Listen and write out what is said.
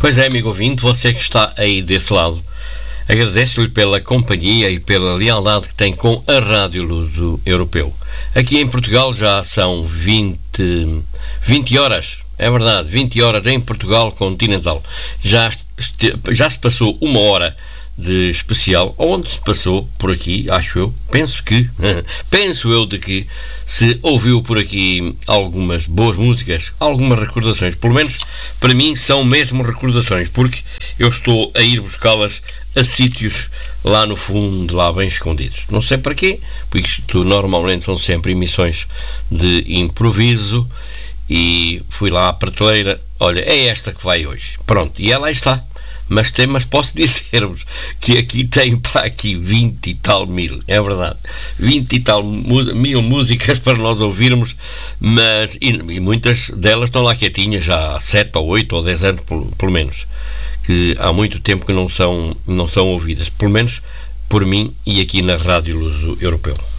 Pois é, amigo ouvinte, você que está aí desse lado, agradeço-lhe pela companhia e pela lealdade que tem com a Rádio Luso Europeu. Aqui em Portugal já são 20 horas, é verdade, 20 horas em Portugal continental. Já se passou uma hora de especial, onde se passou por aqui, acho eu, penso eu de que se ouviu por aqui algumas boas músicas, algumas recordações, pelo menos para mim são mesmo recordações, porque eu estou a ir buscá-las a sítios lá no fundo, lá bem escondidos. Não sei para quê, porque isto normalmente são sempre emissões de improviso, e fui lá à prateleira, olha, é esta que vai hoje, pronto, e ela aí está. Mas posso dizer-vos que aqui tem para aqui 20 e tal mil, é verdade, 20 e tal mil músicas para nós ouvirmos, mas e muitas delas estão lá quietinhas já há 7 ou 8 ou 10 anos pelo menos, que há muito tempo que não são ouvidas, pelo menos por mim e aqui na Rádio Luso Europeu.